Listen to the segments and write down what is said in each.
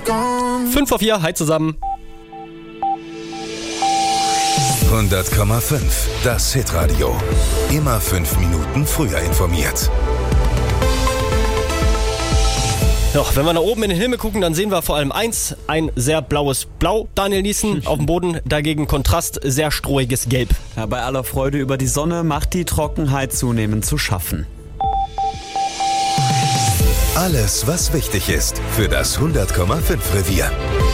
5:04, hi zusammen. 100,5, das Hitradio. Immer 5 Minuten früher informiert. Doch, wenn wir nach oben in den Himmel gucken, dann sehen wir vor allem eins, ein sehr blaues Blau, Daniel Niesen, auf dem Boden, dagegen Kontrast, sehr strohiges Gelb. Ja, bei aller Freude über die Sonne macht die Trockenheit zunehmend zu schaffen. Alles, was wichtig ist für das 100,5 Revier.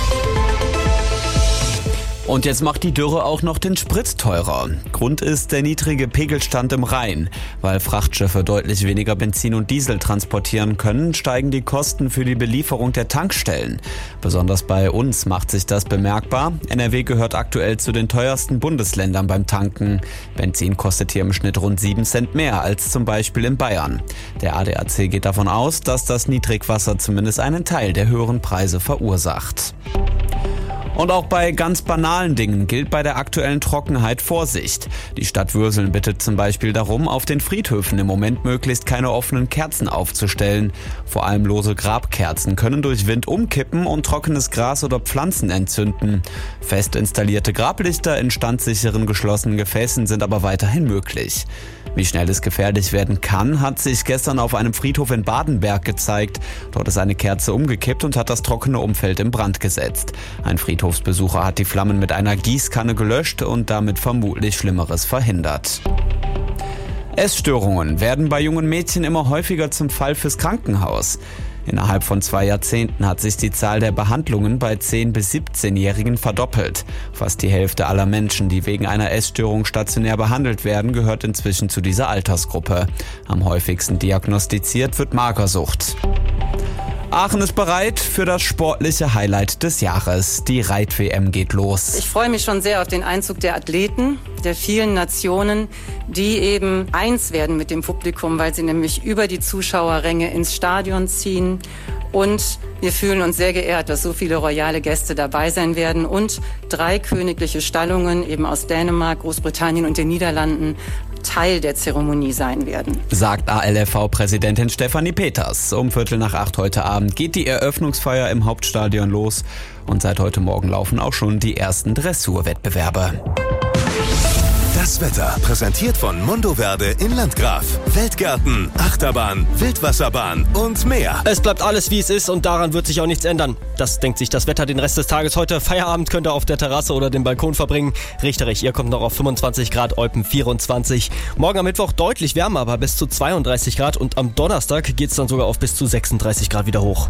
Und jetzt macht die Dürre auch noch den Sprit teurer. Grund ist der niedrige Pegelstand im Rhein. Weil Frachtschiffe deutlich weniger Benzin und Diesel transportieren können, steigen die Kosten für die Belieferung der Tankstellen. Besonders bei uns macht sich das bemerkbar. NRW gehört aktuell zu den teuersten Bundesländern beim Tanken. Benzin kostet hier im Schnitt rund 7 Cent mehr als zum Beispiel in Bayern. Der ADAC geht davon aus, dass das Niedrigwasser zumindest einen Teil der höheren Preise verursacht. Und auch bei ganz banalen Dingen gilt bei der aktuellen Trockenheit Vorsicht. Die Stadt Würseln bittet zum Beispiel darum, auf den Friedhöfen im Moment möglichst keine offenen Kerzen aufzustellen. Vor allem lose Grabkerzen können durch Wind umkippen und trockenes Gras oder Pflanzen entzünden. Fest installierte Grablichter in standsicheren geschlossenen Gefäßen sind aber weiterhin möglich. Wie schnell es gefährlich werden kann, hat sich gestern auf einem Friedhof in Badenberg gezeigt. Dort ist eine Kerze umgekippt und hat das trockene Umfeld in Brand gesetzt. Ein Friedhofsbesucher hat die Flammen mit einer Gießkanne gelöscht und damit vermutlich Schlimmeres verhindert. Essstörungen werden bei jungen Mädchen immer häufiger zum Fall fürs Krankenhaus. Innerhalb von 2 Jahrzehnten hat sich die Zahl der Behandlungen bei 10- bis 17-Jährigen verdoppelt. Fast die Hälfte aller Menschen, die wegen einer Essstörung stationär behandelt werden, gehört inzwischen zu dieser Altersgruppe. Am häufigsten diagnostiziert wird Magersucht. Aachen ist bereit für das sportliche Highlight des Jahres. Die Reit-WM geht los. Ich freue mich schon sehr auf den Einzug der Athleten, der vielen Nationen, die eben eins werden mit dem Publikum, weil sie nämlich über die Zuschauerränge ins Stadion ziehen. Und wir fühlen uns sehr geehrt, dass so viele royale Gäste dabei sein werden und 3 königliche Stallungen eben aus Dänemark, Großbritannien und den Niederlanden Teil der Zeremonie sein werden. Sagt ALFV-Präsidentin Stefanie Peters. Um 7:45 heute Abend geht die Eröffnungsfeier im Hauptstadion los. Und seit heute Morgen laufen auch schon die ersten Dressurwettbewerbe. Das Wetter präsentiert von Mondoverde in Landgraf. Weltgärten, Achterbahn, Wildwasserbahn und mehr. Es bleibt alles wie es ist und daran wird sich auch nichts ändern. Das denkt sich das Wetter den Rest des Tages heute. Feierabend könnt ihr auf der Terrasse oder dem Balkon verbringen. Richterich, ihr kommt noch auf 25 Grad, Eupen 24. Morgen am Mittwoch deutlich wärmer, aber bis zu 32 Grad. Und am Donnerstag geht's dann sogar auf bis zu 36 Grad wieder hoch.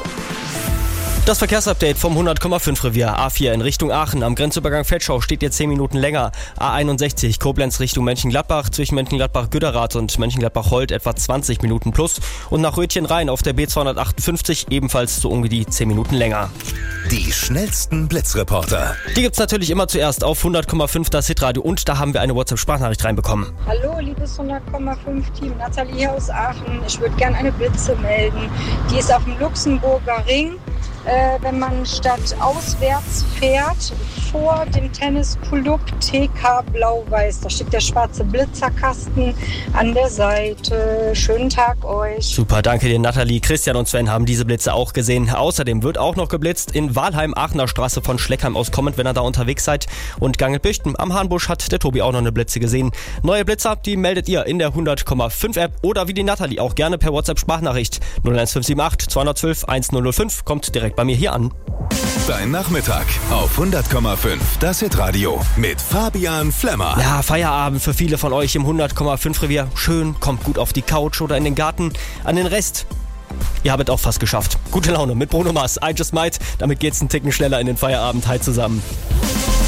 Das Verkehrsupdate vom 100,5 Revier. A4 in Richtung Aachen. Am Grenzübergang Vetschau steht ihr 10 Minuten länger. A61 Koblenz Richtung Mönchengladbach. Zwischen Mönchengladbach-Güderath und Mönchengladbach-Holt etwa 20 Minuten plus. Und nach Rötchen-Rhein auf der B258 ebenfalls so um die 10 Minuten länger. Die schnellsten Blitzreporter. Die gibt's natürlich immer zuerst auf 100,5 das Hitradio. Und da haben wir eine WhatsApp-Sprachnachricht reinbekommen. Hallo, liebes 100,5 Team. Nathalie hier aus Aachen. Ich würde gerne eine Blitze melden. Die ist auf dem Luxemburger Ring. Wenn man statt auswärts fährt, vor dem Tennisclub TK Blau-Weiß. Da steht der schwarze Blitzerkasten an der Seite. Schönen Tag euch. Super, danke dir Nathalie. Christian und Sven haben diese Blitze auch gesehen. Außerdem wird auch noch geblitzt in Walheim, Aachener Straße von Schleckheim aus kommend, wenn ihr da unterwegs seid. Und Gangelbüchten am Hahnbusch hat der Tobi auch noch eine Blitze gesehen. Neue Blitzer, die meldet ihr in der 100,5 App oder wie die Nathalie auch gerne per WhatsApp-Sprachnachricht. 01578 212 1005 kommt direkt bei mir hier an. Dein Nachmittag auf 100,5 das Hitradio mit Fabian Flemmer. Ja, Feierabend für viele von euch im 100,5 Revier. Schön, kommt gut auf die Couch oder in den Garten. An den Rest, ihr habt auch fast geschafft. Gute Laune mit Bruno Mars, I Just Might. Damit geht's einen Ticken schneller in den Feierabend. Hi zusammen.